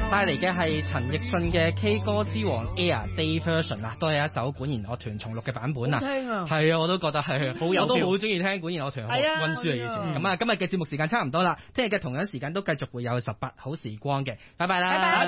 帶嚟嘅係陳奕迅嘅 K 歌之王 Air Day Version 啊，都係一首管弦樂團重錄嘅版本啊。 聽啊， 係啊，我都覺得係， 好有 feel， 我都好中意聽管弦樂團溫書嘅以前。咁啊，今日嘅節目時間差唔多啦，聽日嘅同樣時間都繼續會有18好時光嘅，拜拜啦。拜拜。